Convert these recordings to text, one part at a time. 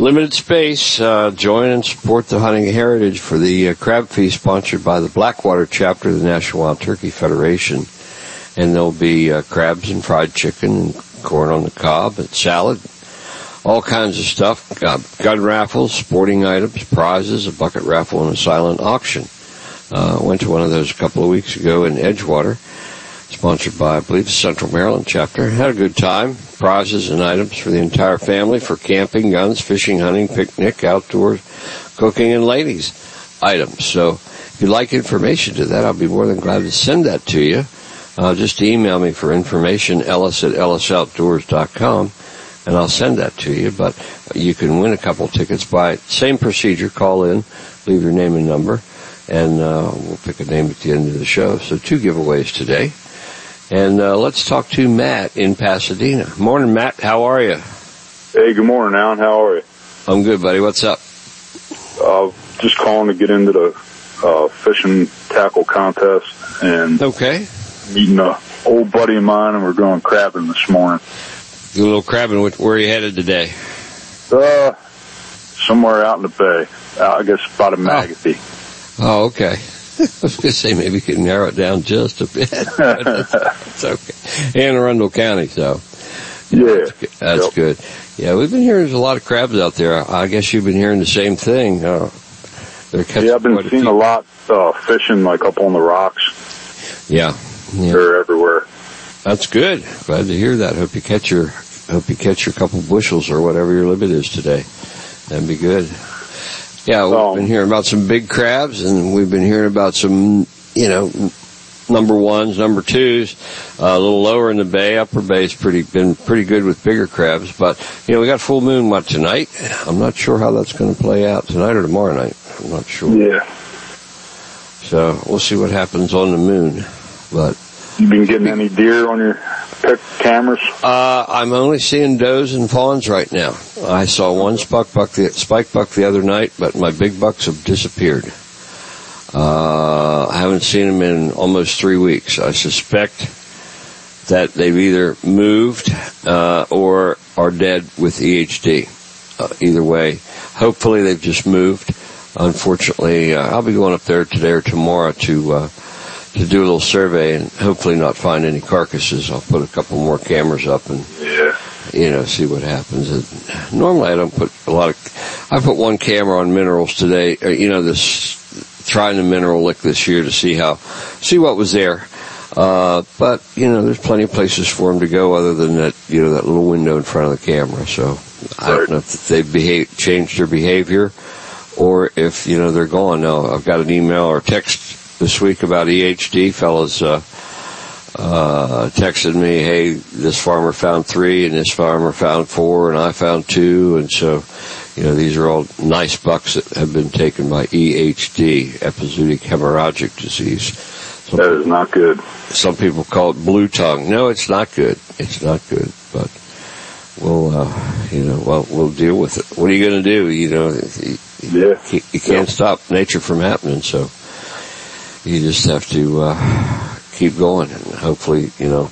Limited space. Join and support the hunting heritage for the crab feast sponsored by the Blackwater chapter of the National Wild Turkey Federation. And there'll be crabs and fried chicken and corn on the cob and salad, all kinds of stuff. Gun raffles, sporting items, prizes, a bucket raffle, and a silent auction. Went to one of those a couple of weeks ago in Edgewater, sponsored by, I believe, the Central Maryland chapter. Had a good time. Prizes and items for the entire family for camping, guns, fishing, hunting, picnic, outdoors, cooking, and ladies items. So if you'd like information to that, I'll be more than glad to send that to you. Just email me for information, ellis@ellisoutdoors.com, and I'll send that to you. But you can win a couple tickets by same procedure. Call in, leave your name and number, and we'll pick a name at the end of the show. So 2 giveaways today. And let's talk to Matt in Pasadena. Morning, Matt. How are you? Hey, good morning, Alan. How are you? I'm good, buddy. What's up? Just calling to get into the fishing tackle contest and meeting an old buddy of mine, and we're going crabbing this morning. A little crabbing. Where are you headed today? Somewhere out in the bay. I guess about a Magothy. Oh, okay. I was going to say maybe you can narrow it down just a bit. It's okay. Anne Arundel County, so. Yeah. That's good. Yeah, we've been hearing there's a lot of crabs out there. I guess you've been hearing the same thing. They're catching I've been seeing a lot fishing like up on the rocks. Yeah. They're everywhere. That's good. Glad to hear that. Hope you catch your couple bushels or whatever your limit is today. That'd be good. Yeah, we've been hearing about some big crabs, and we've been hearing about some, number ones, number twos, a little lower in the bay. Upper bay's been pretty good with bigger crabs, but, we got full moon, tonight? I'm not sure how that's going to play out, tonight or tomorrow night. I'm not sure. Yeah. So we'll see what happens on the moon, but. You been getting any deer on your cameras? I'm only seeing does and fawns right now. I saw one spike buck the other night, but my big bucks have disappeared. I haven't seen them in almost 3 weeks. I suspect that they've either moved or are dead with EHD. Either way, hopefully they've just moved. Unfortunately, I'll be going up there today or tomorrow to do a little survey and hopefully not find any carcasses. I'll put a couple more cameras up and, see what happens. Normally I don't put I put one camera on minerals today, trying the mineral lick this year to see what was there. But, there's plenty of places for them to go other than that, that little window in front of the camera. So I don't know if they've changed their behavior or if, they're gone. Now, I've got an email or text this week about EHD. Fellas texted me, hey, this farmer found 3 and this farmer found 4 and I found 2. And so, these are all nice bucks that have been taken by EHD, epizootic hemorrhagic disease. That is not good. Some people call it blue tongue. No, it's not good. It's not good. But we'll deal with it. What are you going to do? You can't stop nature from happening. So you just have to keep going, and hopefully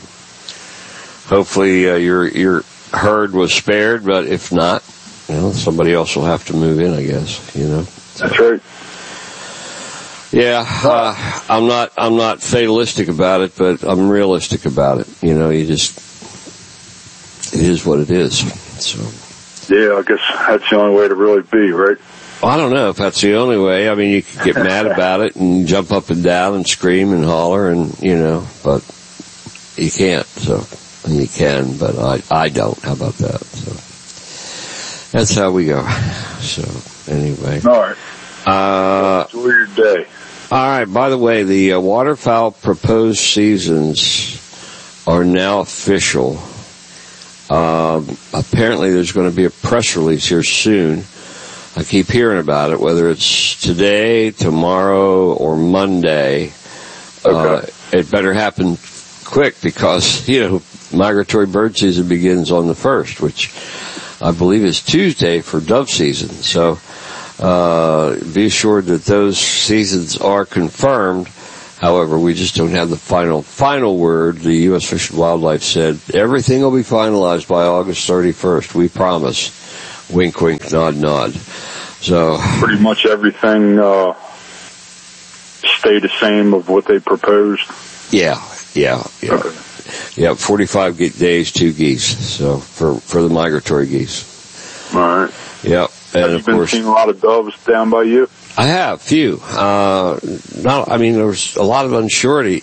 your herd was spared. But if not, somebody else will have to move in, I guess. That's right. Yeah, I'm not fatalistic about it, but I'm realistic about it. It is what it is. So. Yeah, I guess that's the only way to really be, right? I don't know if that's the only way. I mean, you could get mad about it and jump up and down and scream and holler and, but you can't. So, you can, but I don't. How about that? So, that's how we go. So, anyway. All right. Enjoy your day. All right. By the way, the waterfowl proposed seasons are now official. Apparently there's going to be a press release here soon. I keep hearing about it, whether it's today, tomorrow, or Monday. Okay. It better happen quick because, migratory bird season begins on the 1st, which I believe is Tuesday for dove season. So, be assured that those seasons are confirmed. However, we just don't have the final word. The U.S. Fish and Wildlife said everything will be finalized by August 31st. We promise. Wink, wink, nod, nod. So pretty much everything stayed the same of what they proposed. Yeah. Okay. Yeah, 45 days, 2 geese. So for the migratory geese. All right. Yeah, and have you been seeing a lot of doves down by you? I have few. There was a lot of unsurety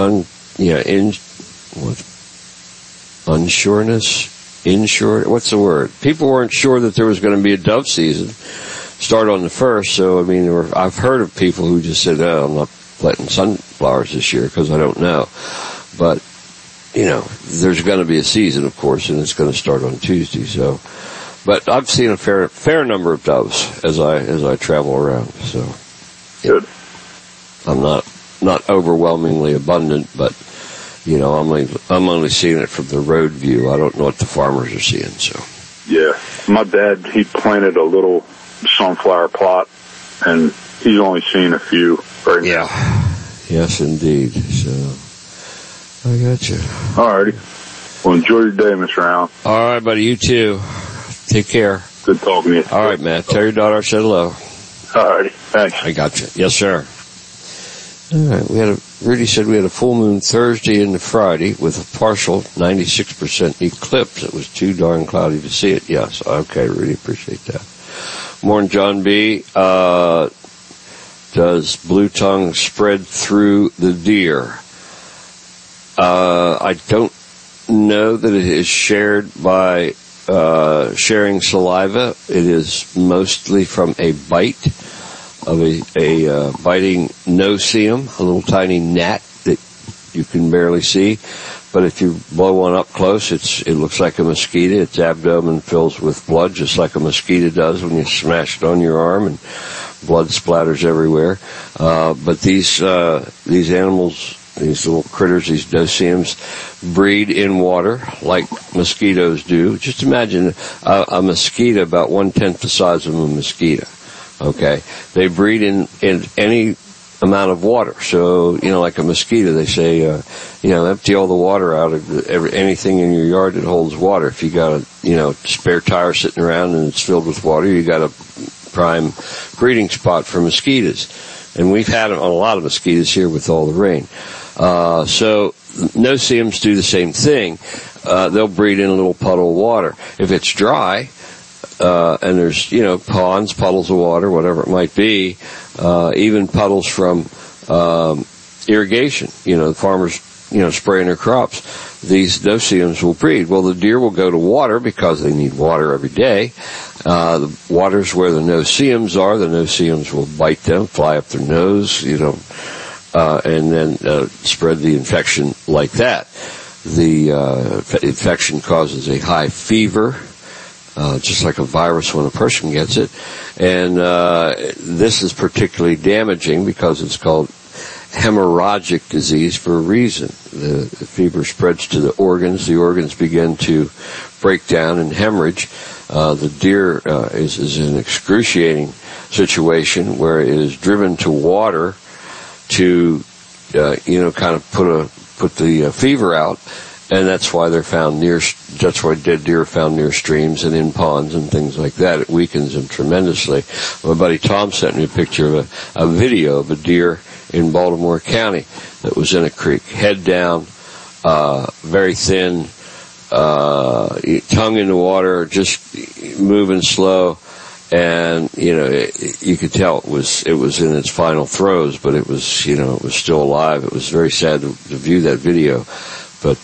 insured. What's the word? People weren't sure that there was going to be a dove season. Start on the 1st. So I've heard of people who just said, "Oh, I'm not planting sunflowers this year because I don't know." But there's going to be a season, of course, and it's going to start on Tuesday. So, but I've seen a fair number of doves as I travel around. So, good. I'm not overwhelmingly abundant, but I'm only seeing it from the road view. I don't know what the farmers are seeing. So, yeah, my dad, he planted a little sunflower plot, and he's only seen a few right now. Yeah, yes, indeed. So. I got you. All righty. Well, enjoy your day, Mr. Allen. All right, buddy. You too. Take care. Good talking to you. All right, Matt. Tell your daughter I said hello. All righty. Thanks. I got you. Yes, sir. All right. Rudy said we had a full moon Thursday and Friday with a partial 96% eclipse. It was too darn cloudy to see it. Yes. Okay, Rudy. Appreciate that. Morning, John B. Does blue tongue spread through the deer? I don't know that it is shared by sharing saliva. It is mostly from a bite of a biting no-see-um, a little tiny gnat that you can barely see. But if you blow one up close, it looks like a mosquito. Its abdomen fills with blood, just like a mosquito does when you smash it on your arm, and blood splatters everywhere. But these animals, these little critters, these no-see-ums, breed in water like mosquitoes do. Just imagine a mosquito about 1/10 the size of a mosquito. Okay, they breed in any amount of water. So like a mosquito, they say empty all the water out of anything in your yard that holds water. If you got a spare tire sitting around and it's filled with water, you got a prime breeding spot for mosquitoes. And we've had a lot of mosquitoes here with all the rain. So no-see-ums do the same thing. They'll breed in a little puddle of water. If it's dry, and there's, ponds, puddles of water, whatever it might be, even puddles from irrigation, the farmers, spraying their crops, these no-see-ums will breed. Well, the deer will go to water because they need water every day. The water's where the no-see-ums are. The no-see-ums will bite them, fly up their nose, and then spread the infection like that. The infection causes a high fever, just like a virus when a person gets it. And this is particularly damaging because it's called hemorrhagic disease for a reason. The fever spreads to the organs. The organs begin to break down and hemorrhage. The deer is in an excruciating situation where it is driven to water to kind of put the fever out. And that's why dead deer are found near streams and in ponds and things like that. It weakens them tremendously. My buddy Tom sent me a picture of a video of a deer in Baltimore County that was in a creek, head down, very thin, tongue in the water, just moving slow. And, you could tell it was in its final throes, but it was still alive. It was very sad to view that video. But,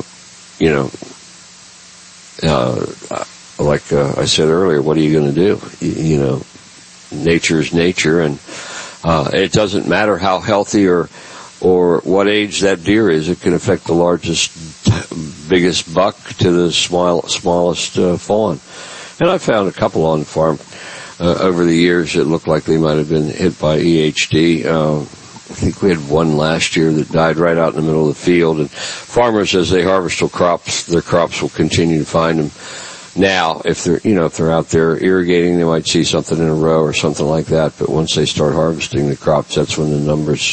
like I said earlier, what are you going to do? Nature is nature, and it doesn't matter how healthy or what age that deer is. It can affect the biggest buck to the smallest fawn. And I found a couple on the farm over the years that looked like they might have been hit by EHD. I think we had one last year that died right out in the middle of the field. And farmers, as they harvest their crops will continue to find them. Now, if they're out there irrigating, they might see something in a row or something like that. But once they start harvesting the crops, that's when the numbers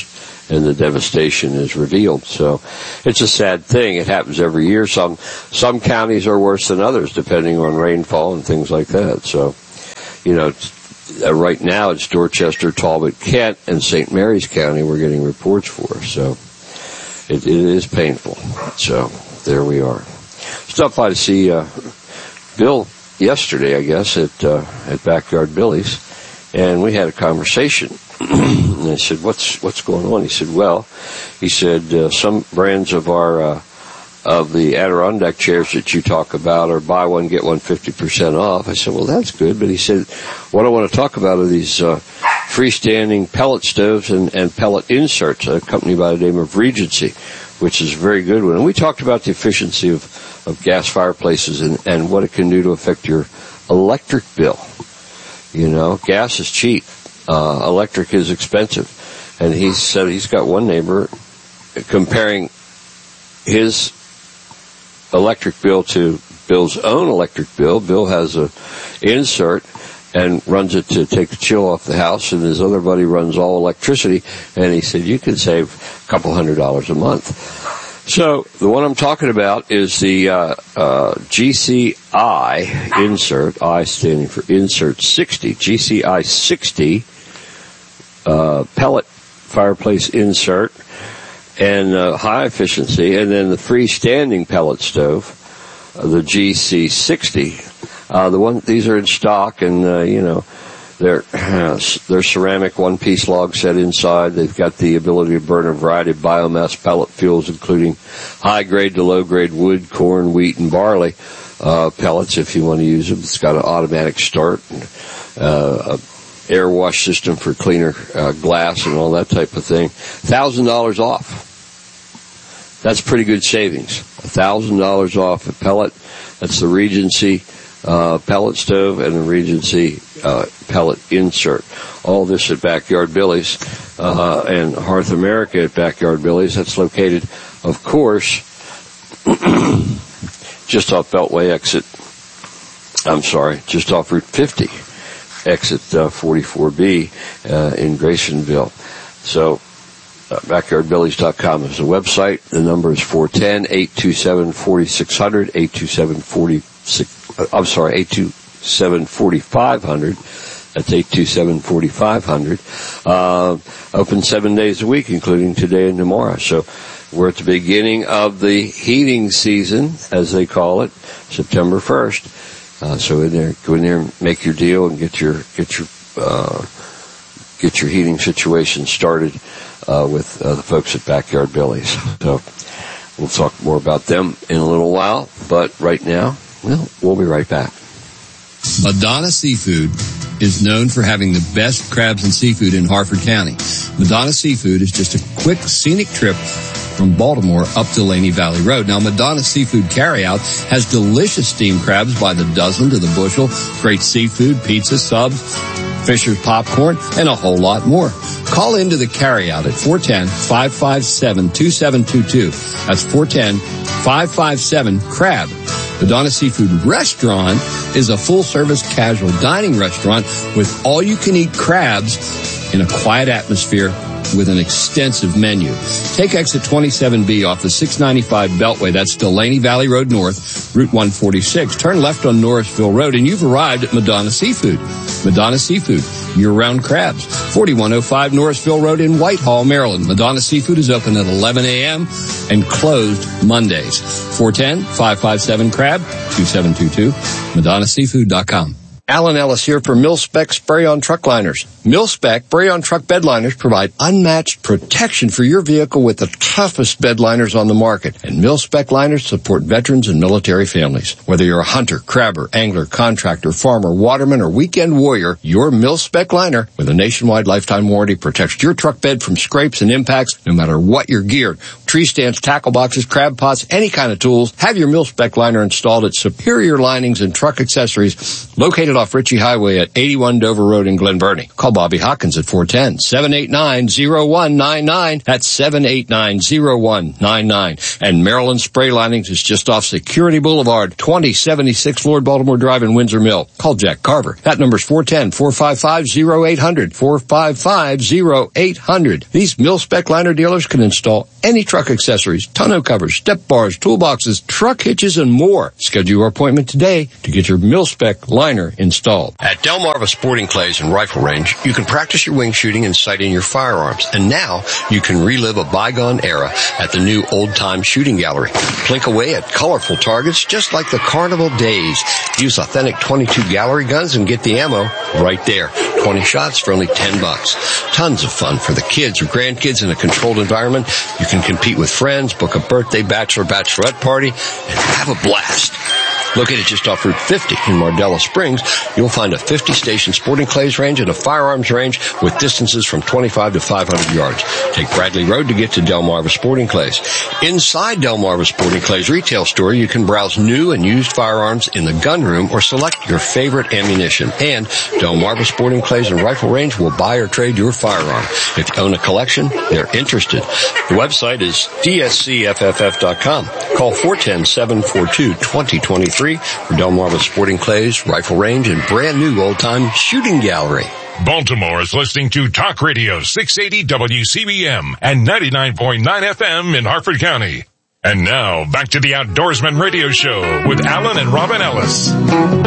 and the devastation is revealed. So it's a sad thing. It happens every year. Some counties are worse than others, depending on rainfall and things like that. So, right now it's Dorchester, Talbot, Kent, and St. Mary's County we're getting reports for. So it is painful. So there we are. Stopped by to see Bill yesterday, I guess, at Backyard Billy's, and we had a conversation. And I said, "What's going on?" He said, some brands of our of the Adirondack chairs that you talk about are buy one get one 50% off. I said, "Well, that's good." But he said, "What I want to talk about are these freestanding pellet stoves and pellet inserts, a company by the name of Regency, which is a very good one." And we talked about the efficiency of gas fireplaces and what it can do to affect your electric bill. Gas is cheap. Electric is expensive. And he said he's got one neighbor comparing his electric bill to Bill's own electric bill. Bill has a insert and runs it to take the chill off the house, and his other buddy runs all electricity. And he said you can save a couple $100 a month. So the one I'm talking about is the GCI insert, I standing for insert 60, GCI 60 pellet fireplace insert, and high efficiency, and then the freestanding pellet stove, the GC60. These are in stock, and they're ceramic one-piece log set inside. They've got the ability to burn a variety of biomass pellet fuels, including high-grade to low-grade wood, corn, wheat, and barley pellets if you want to use them. It's got an automatic start, a air wash system for cleaner glass and all that type of thing. $1,000 off. That's pretty good savings. $1,000 off a pellet. That's the Regency pellet stove and the Regency pellet insert. All this at Backyard Billy's and Hearth America at Backyard Billy's. That's located, of course, just off Beltway just off Route 50. Exit 44B in Graysonville. So backyardbillys.com is the website. The number is 410-827-4600, 827-4500. That's 827-4500. Open 7 days a week, including today and tomorrow. So we're at the beginning of the heating season, as they call it, September 1st. So go in there and make your deal and get your heating situation started with the folks at Backyard Billy's. So we'll talk more about them in a little while, but right now, we'll be right back. Madonna Seafood is known for having the best crabs and seafood in Harford County. Madonna Seafood is just a quick, scenic trip from Baltimore up Delaney Valley Road. Now, Madonna Seafood Carryout has delicious steamed crabs by the dozen to the bushel, great seafood, pizza, subs, Fisher's popcorn, and a whole lot more. Call into the carryout at 410-557-2722. That's 410-557-CRAB. Madonna Seafood Restaurant is a full-service casual dining restaurant with all-you-can-eat crabs in a quiet atmosphere with an extensive menu. Take exit 27B off the 695 Beltway. That's Delaney Valley Road North, Route 146. Turn left on Norrisville Road, and you've arrived at Madonna Seafood. Madonna Seafood, year-round crabs. 4105 Norrisville Road in Whitehall, Maryland. Madonna Seafood is open at 11 a.m. and closed Mondays. 410-557-CRAB, 2722, MadonnaSeafood.com. Alan Ellis here for Mil-Spec Spray-On Truck Liners. Mil-Spec Spray-On Truck Bed Liners provide unmatched protection for your vehicle with the toughest bed liners on the market. And Mil-Spec liners support veterans and military families. Whether you're a hunter, crabber, angler, contractor, farmer, waterman, or weekend warrior, your Mil-Spec liner with a nationwide lifetime warranty protects your truck bed from scrapes and impacts no matter what you're geared. Tree stands, tackle boxes, crab pots, any kind of tools. Have your Mil-Spec liner installed at Superior Linings and Truck Accessories located located off Ritchie Highway at 81 Dover Road in Glen Burnie. Call Bobby Hawkins at 410-789-0199. That's 789-0199. And Maryland Spray Linings is just off Security Boulevard, 2076 Lord Baltimore Drive in Windsor Mill. Call Jack Carver. That number's 410-455-0800. 455-0800. These mil-spec liner dealers can install any truck accessories, tonneau covers, step bars, toolboxes, truck hitches, and more. Schedule your appointment today to get your mil-spec liner installed. At Delmarva Sporting Clays and Rifle Range, you can practice your wing shooting and sighting your firearms. And now you can relive a bygone era at the new old-time shooting gallery. Plink away at colorful targets just like the carnival days. Use authentic 22 gallery guns and get the ammo right there. 20 shots for only $10. Tons of fun for the kids or grandkids in a controlled environment. You can compete with friends, book a birthday, bachelor, bachelorette party, and have a blast. Located just off Route 50 in Mardella Springs, you'll find a 50-station sporting clays range and a firearms range with distances from 25 to 500 yards. Take Bradley Road to get to Delmarva Sporting Clays. Inside Delmarva Sporting Clays retail store, you can browse new and used firearms in the gun room or select your favorite ammunition. And Delmarva Sporting Clays and Rifle Range will buy or trade your firearm. If you own a collection, they're interested. The website is dscfff.com. Call 410-742-2023 for Delmarva Sporting Clays, Rifle Range, and brand new old-time shooting gallery. Baltimore is listening to Talk Radio 680 WCBM and 99.9 FM in Harford County. And now, back to the Outdoorsman Radio Show with Alan and Robin Ellis.